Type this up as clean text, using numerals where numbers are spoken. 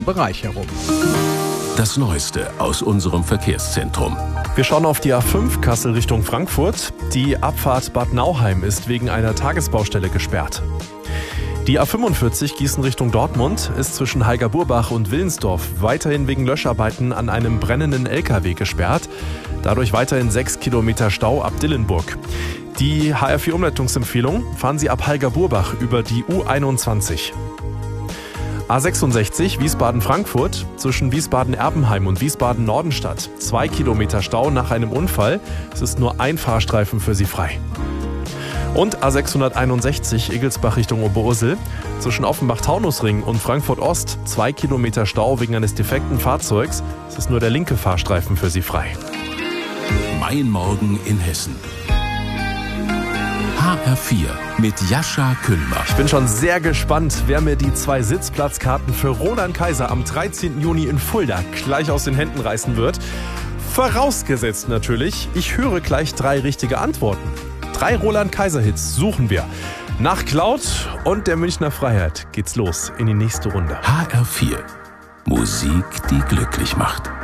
Bereich herum. Das Neueste aus unserem Verkehrszentrum. Wir schauen auf die A5 Kassel Richtung Frankfurt. Die Abfahrt Bad Nauheim ist wegen einer Tagesbaustelle gesperrt. Die A45 Gießen Richtung Dortmund ist zwischen Heigerburbach und Willensdorf weiterhin wegen Löscharbeiten an einem brennenden LKW gesperrt. Dadurch weiterhin 6 Kilometer Stau ab Dillenburg. Die HR4-Umleitungsempfehlung: fahren Sie ab Heigerburbach über die U21. A66 Wiesbaden-Frankfurt zwischen Wiesbaden-Erbenheim und Wiesbaden-Nordenstadt. 2 Kilometer Stau nach einem Unfall. Es ist nur ein Fahrstreifen für Sie frei. Und A661 Igelsbach Richtung Oberursel zwischen Offenbach-Taunusring und Frankfurt-Ost. 2 Kilometer Stau wegen eines defekten Fahrzeugs. Es ist nur der linke Fahrstreifen für Sie frei. Mein Morgen in Hessen. HR4 mit Jascha Küllmer. Ich bin schon sehr gespannt, wer mir die 2 Sitzplatzkarten für Roland Kaiser am 13. Juni in Fulda gleich aus den Händen reißen wird. Vorausgesetzt natürlich, ich höre gleich 3 richtige Antworten. 3 Roland Kaiser Hits suchen wir. Nach Cloud und der Münchner Freiheit geht's los in die nächste Runde. HR4. Musik, die glücklich macht.